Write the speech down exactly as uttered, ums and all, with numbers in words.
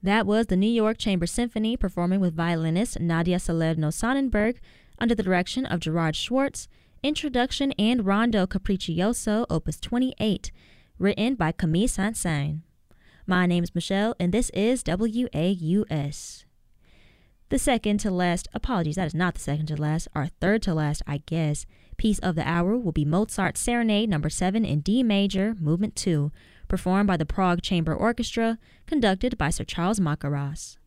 That was the New York Chamber Symphony performing with violinist Nadia Salerno-Sonnenberg under the direction of Gerard Schwartz, Introduction and Rondo Capriccioso, Opus twenty-eight, written by Camille Saint-Saëns. My name is Michelle, and this is W A U S. The second to last, apologies, that is not the second to last, our third to last, I guess, piece of the hour will be Mozart's Serenade number seven in D major, movement two, performed by the Prague Chamber Orchestra, conducted by Sir Charles Mackerras.